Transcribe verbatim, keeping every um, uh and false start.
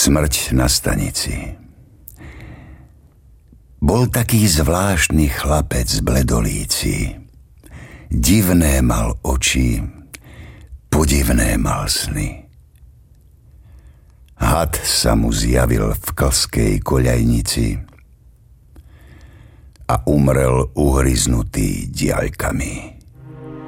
Smrť na stanici. Bol taký zvláštny chlapec bledolíci. Divné mal oči, podivné mal sny. Had sa mu zjavil v klskej koľajnici a umrel uhryznutý diaľkami.